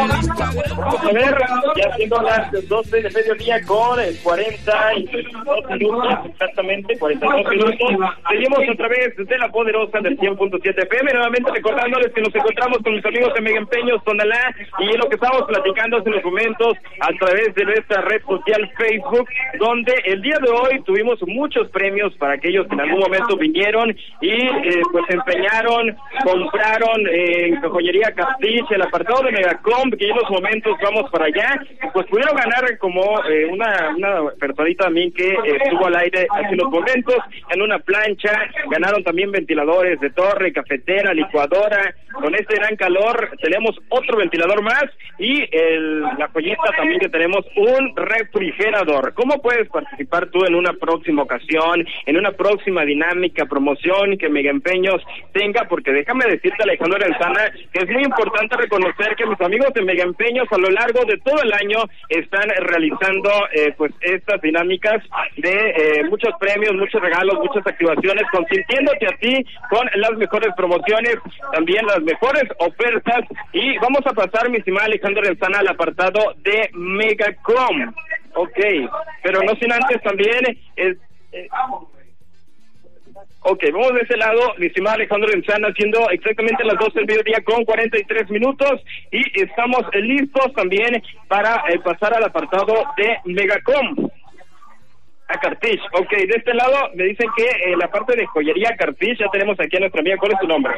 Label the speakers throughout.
Speaker 1: Vamos a ver, ya siendo las 12 de mediodía con 42 minutos, exactamente 42 minutos. Seguimos a través de la poderosa del 100.7 FM, nuevamente recordándoles que nos encontramos con mis amigos de Mega Empeños Tonalá, y lo que estamos platicando hace unos momentos a través de nuestra red social Facebook, donde el día de hoy tuvimos muchos premios para aquellos que en algún momento vinieron y pues empeñaron, compraron en Joyería Cartish, el apartado de Megacom, que en unos momentos vamos para allá, pues pudieron ganar como una personita también que estuvo al aire hace unos momentos, en una plancha. Ganaron también ventiladores de torre, cafetera, licuadora. Con este gran calor tenemos otro ventilador más, y la joyita también que tenemos un refrigerador. ¿Cómo puedes participar tú en una próxima ocasión, en una próxima dinámica, promoción que Mega Empeños tenga? Porque déjame decirte, Alejandro Lenzana, que es muy importante reconocer que mis amigos de Mega Empeños a lo largo de todo el año están realizando pues estas dinámicas de muchos premios, muchos regalos, muchas activaciones, consintiéndote a ti con las mejores promociones, también las mejores ofertas. Y vamos a pasar, mi estimada Alejandro Lenzana, al apartado de Megacom. Ok, pero no sin antes también ok, vamos de ese lado, mi estimado Alejandro Lenzana, siendo exactamente las 12 del mediodía con 43 minutos, y estamos listos también para pasar al apartado de Megacom. A Cartish, ok, de este lado me dicen que la parte de Joyería Cartish, ya tenemos aquí a nuestra amiga. ¿Cuál es tu nombre?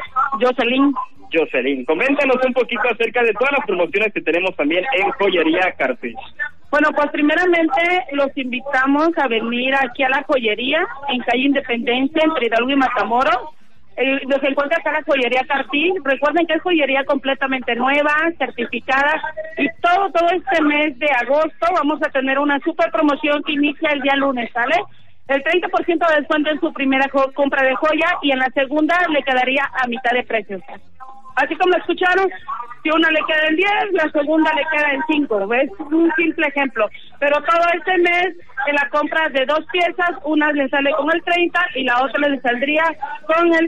Speaker 1: Jocelyn, coméntanos un poquito acerca de todas las promociones que tenemos también en Joyería Cartish.
Speaker 2: Bueno, pues primeramente los invitamos a venir aquí a la joyería en calle Independencia, entre Hidalgo y Matamoros. Nos encuentra acá la Joyería Cartish. Recuerden que es joyería completamente nueva, certificada, y todo este mes de agosto vamos a tener una super promoción que inicia el día lunes, ¿sale? El 30% de descuento en su primera compra de joya, y en la segunda le quedaría a mitad de precio. Así como lo escucharon, si una le queda en 10, la segunda le queda en 5, ¿ves? Un simple ejemplo. Pero todo este mes, en la compra de 2 piezas, una le sale con el 30 y la otra le saldría con el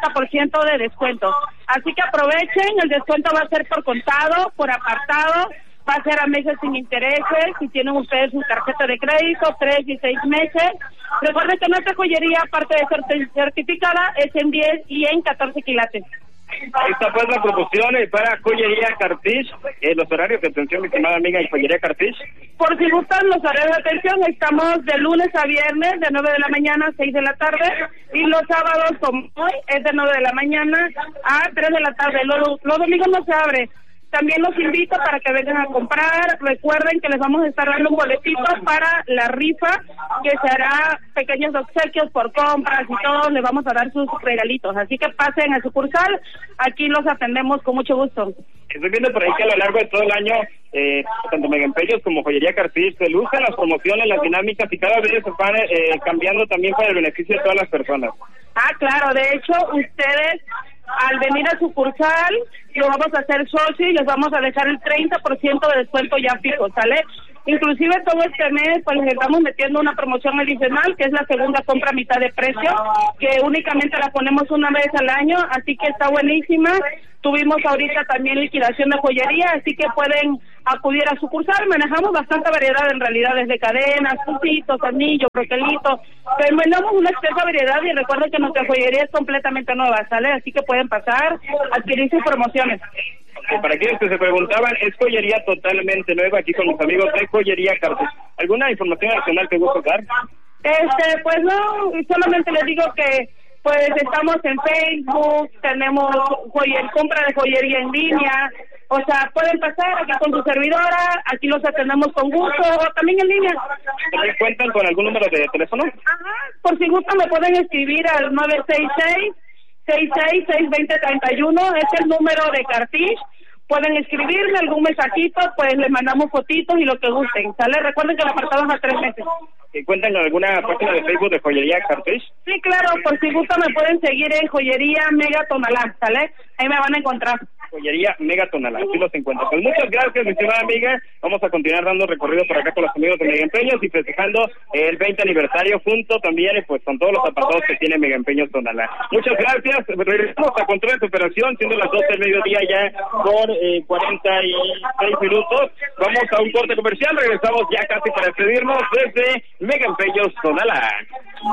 Speaker 2: 50% de descuento. Así que aprovechen, el descuento va a ser por contado, por apartado, va a ser a meses sin intereses, si tienen ustedes su tarjeta de crédito, 3 y 6 meses. Recuerden que nuestra joyería, aparte de ser certificada, es en 10 y en 14 quilates.
Speaker 1: Ahí está pues la promoción para Joyería Cartish. Los horarios de atención, mi estimada amiga, en Joyería Cartish.
Speaker 2: Por si gustan los horarios de atención, estamos de lunes a viernes de 9 de la mañana a 6 de la tarde, y los sábados, como hoy, es de 9 de la mañana a 3 de la tarde. Los domingos no se abre. También los invito para que vengan a comprar. Recuerden que les vamos a estar dando un boletito para la rifa, que se hará pequeños obsequios por compras y todo. Les vamos a dar sus regalitos. Así que pasen a sucursal. Aquí los atendemos con mucho gusto.
Speaker 1: Estoy viendo por ahí que a lo largo de todo el año, tanto Mega Empeños como Joyería Cartish se lucen las promociones, las dinámicas, y cada vez se van cambiando también para el beneficio de todas las personas.
Speaker 2: Ah, claro. De hecho, ustedes, al venir a sucursal, lo vamos a hacer socio y les vamos a dejar el 30% de descuento ya fijo, ¿sale? Inclusive todo este mes pues les estamos metiendo una promoción adicional, que es la segunda compra a mitad de precio, que únicamente la ponemos una vez al año, así que está buenísima. Tuvimos ahorita también liquidación de joyería, así que pueden acudir a sucursal. Manejamos bastante variedad en realidad, desde cadenas, puntitos, anillos, brocelitos. Tenemos una extensa variedad, y recuerden que nuestra joyería es completamente nueva, ¿sale? Así que pueden pasar, adquirir sus promociones.
Speaker 1: Para quienes que se preguntaban, es joyería totalmente nueva aquí con mis amigos de Joyería Cartish. ¿Alguna información adicional que gusto dar?
Speaker 2: Pues no, solamente les digo que pues estamos en Facebook, tenemos compra de joyería en línea, o sea, pueden pasar aquí con su servidora, aquí los atendemos con gusto, o también en línea.
Speaker 1: ¿También cuentan con algún número de teléfono?
Speaker 2: Ajá, por si gustan me pueden escribir al 966-666-2031, es el número de Cartish. Pueden escribirme algún mensajito, pues les mandamos fotitos y lo que gusten, ¿sale? Recuerden que el apartado es a 3 meses.
Speaker 1: ¿Cuentan con alguna página de Facebook de Joyería Cartish?
Speaker 2: Sí, claro, por si gustan me pueden seguir en Joyería Mega Tonalá, ¿sale? Ahí me van a encontrar.
Speaker 1: joyería Mega Tonalá. Así los encuentro. Pues muchas gracias, mi estimada amiga. Vamos a continuar dando recorrido por acá con los amigos de Mega Empeños y festejando el 20 aniversario junto también pues con todos los apartados que tiene Mega Empeños Tonalá. Muchas gracias. Regresamos a Control de Operación, siendo las 12 del mediodía ya con 46 minutos. Vamos a un corte comercial. Regresamos ya casi para despedirnos desde Mega Empeños Tonalá.